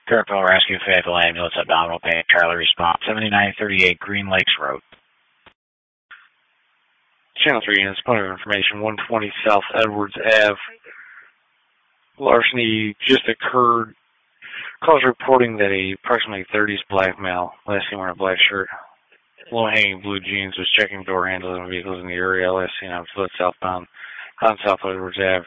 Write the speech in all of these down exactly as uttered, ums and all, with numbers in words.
Fairfield Rescue Fayetteville Ambulance, abdominal pain, Charlie response, seventy-nine thirty-eight Green Lakes Road. Channel three units, point of information, one twenty South Edwards Avenue. Larceny just occurred. Calls reporting that a approximately thirties black male, last seen wearing a black shirt, low-hanging blue jeans, was checking door handles and vehicles in the area, last seen on foot southbound on South Edwards Avenue.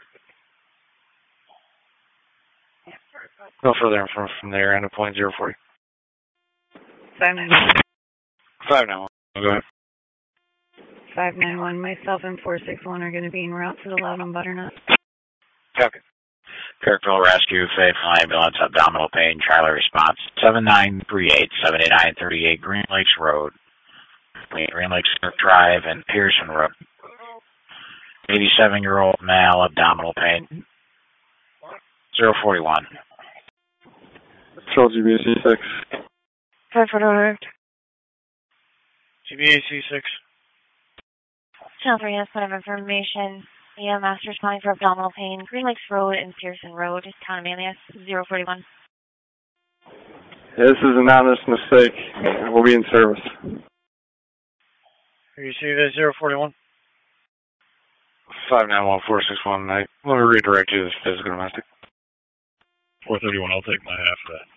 No further info from there. End of point zero forty. Five nine one. Five nine one. Go ahead. Five nine one. Myself and four six one are going to be en route to the Loudon Butternut. Copy. Fairfield Rescue Fayetteville Ambulance, abdominal pain, Charlie response, seven nine three eight seventy-nine thirty-eight Green Lakes Road, between Green Lakes Drive and Pearson Road. eighty-seven-year-old male, abdominal pain, zero forty-one. Control G B A C six. Five foot over. G B A C six. Channel three units, point of information. E M S responding for abdominal pain, Green Lakes Road and Pearson Road, town of Manlius, zero forty-one. Yeah, this is an honest mistake. We'll be in service. You see that zero forty-one? five nine one four six one. I, let me redirect you to this physical domestic. four thirty-one, I'll take my half of that.